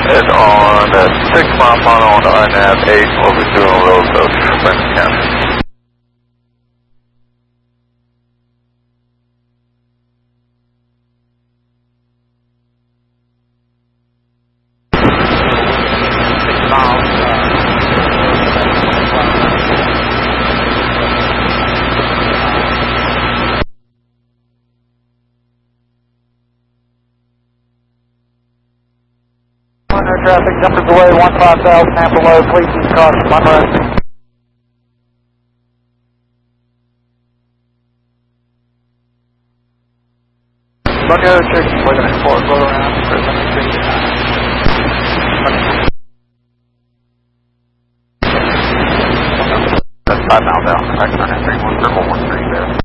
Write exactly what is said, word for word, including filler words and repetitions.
is on a six mile final on R N A V eight over doing road coast, Franklin County. Traffic, jumpers away, one five thousand, ample low, please keep caution, one run. Look at the chicken, we're going to explore, go around, there's anything. That's five miles out, back nine three one, triple one three there.